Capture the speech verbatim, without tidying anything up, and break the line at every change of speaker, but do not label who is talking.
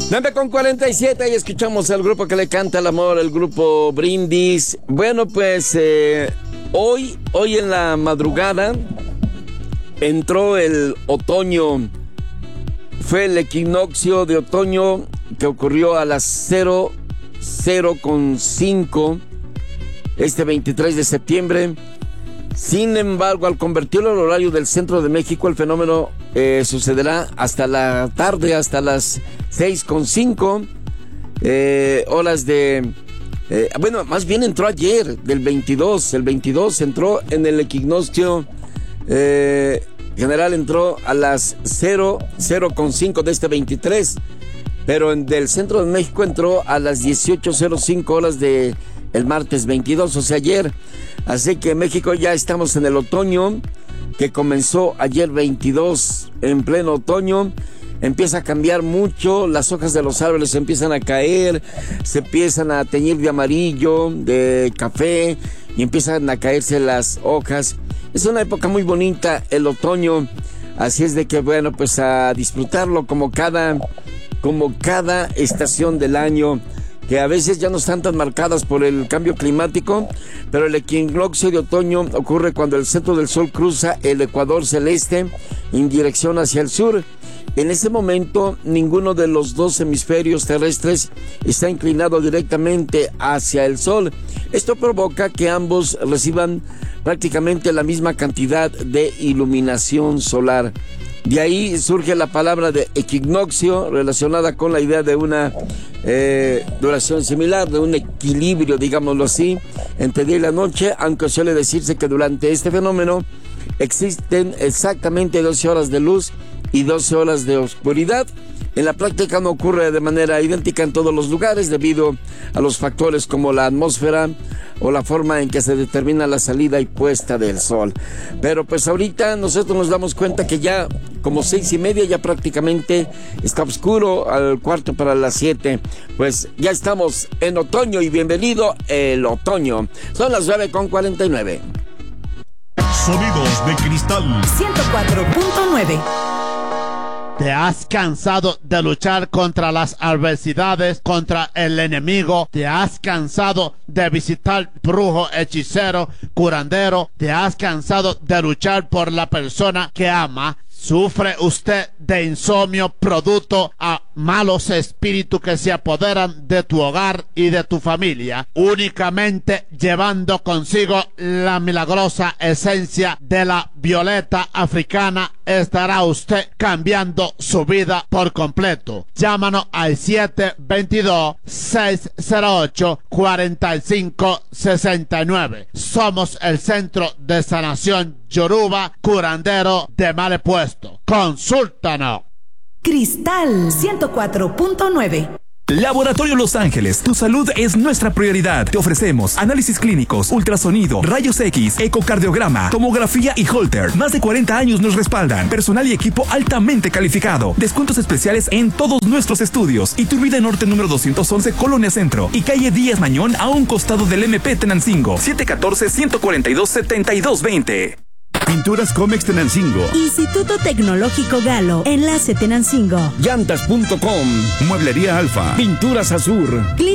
nueve con cuarenta y siete y escuchamos al grupo que le canta el amor, el grupo Brindis. Bueno, pues eh, hoy, hoy en la madrugada entró el otoño. Fue el equinoccio de otoño que ocurrió a las cero con cinco este veintitrés de septiembre. Sin embargo, al convertirlo al horario del centro de México, el fenómeno eh, sucederá hasta la tarde, hasta las seis con cinco eh, horas de... Eh, bueno, más bien entró ayer, del veintidós. El veintidós entró en el equinoccio eh, general, entró a las cero con cinco de este veintitrés. Pero en, del centro de México entró a las dieciocho cero cinco horas de el martes veintidós, o sea, ayer. Así que en México ya estamos en el otoño, que comenzó ayer veintidós, en pleno otoño. Empieza a cambiar mucho, las hojas de los árboles empiezan a caer, se empiezan a teñir de amarillo, de café, y empiezan a caerse las hojas. Es una época muy bonita, el otoño, así es de que, bueno, pues a disfrutarlo como cada, como cada estación del año, que a veces ya no están tan marcadas por el cambio climático, pero el equinoccio de otoño ocurre cuando el centro del sol cruza el ecuador celeste en dirección hacia el sur. En ese momento, ninguno de los dos hemisferios terrestres está inclinado directamente hacia el sol. Esto provoca que ambos reciban prácticamente la misma cantidad de iluminación solar. De ahí surge la palabra de equinoccio, relacionada con la idea de una eh, duración similar, de un equilibrio, digámoslo así, entre día y la noche, aunque suele decirse que durante este fenómeno existen exactamente doce horas de luz y doce horas de oscuridad. En la práctica no ocurre de manera idéntica en todos los lugares debido a los factores como la atmósfera o la forma en que se determina la salida y puesta del sol. Pero pues ahorita nosotros nos damos cuenta que ya como seis y media ya prácticamente está oscuro, al cuarto para las siete. Pues ya estamos en otoño y bienvenido el otoño. Son las nueve con cuarenta y nueve.
Sonidos de cristal
ciento cuatro punto nueve.
¿Te has cansado de luchar contra las adversidades, contra el enemigo? ¿Te has cansado de visitar brujo, hechicero, curandero? ¿Te has cansado de luchar por la persona que ama? ¿Sufre usted de insomnio producto a malos espíritus que se apoderan de tu hogar y de tu familia? Únicamente llevando consigo la milagrosa esencia de la violeta africana estará usted cambiando su vida por completo. Llámanos al siete dos dos, seis cero ocho, cuatro cinco seis nueve. Somos el Centro de Sanación Yoruba, curandero de mal puesto. Consúltanos.
Cristal ciento cuatro punto nueve.
Laboratorio Los Ángeles, tu salud es nuestra prioridad. Te ofrecemos análisis clínicos, ultrasonido, rayos X, ecocardiograma, tomografía y Holter. Más de cuarenta años nos respaldan. Personal y equipo altamente calificado. Descuentos especiales en todos nuestros estudios. Iturbide Norte número doscientos once, Colonia Centro. Y calle Díaz Mañón a un costado del M P Tenancingo. siete uno cuatro, uno cuatro dos, siete dos dos cero.
Pinturas Comex Tenancingo.
Instituto Tecnológico Galo, Enlace Tenancingo.
Llantas punto com.
Mueblería Alfa.
Pinturas Azur.